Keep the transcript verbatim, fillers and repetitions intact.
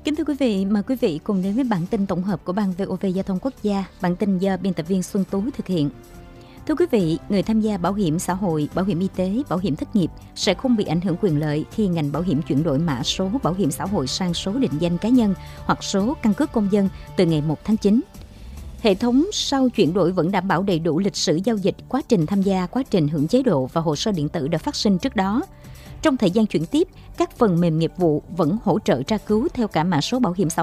Kính thưa quý vị, mời quý vị cùng đến với bản tin tổng hợp của Ban vê o vê Giao thông Quốc gia. Bản tin do biên tập viên Xuân Tú thực hiện. Thưa quý vị, người tham gia bảo hiểm xã hội, bảo hiểm y tế, bảo hiểm thất nghiệp sẽ không bị ảnh hưởng quyền lợi khi ngành bảo hiểm chuyển đổi mã số bảo hiểm xã hội sang số định danh cá nhân hoặc số căn cước công dân từ ngày một tháng chín. Hệ thống sau chuyển đổi vẫn đảm bảo đầy đủ lịch sử giao dịch, quá trình tham gia, quá trình hưởng chế độ và hồ sơ điện tử đã phát sinh trước đó. Trong thời gian chuyển tiếp, các phần mềm nghiệp vụ vẫn hỗ trợ tra cứu theo cả mã số bảo hiểm xã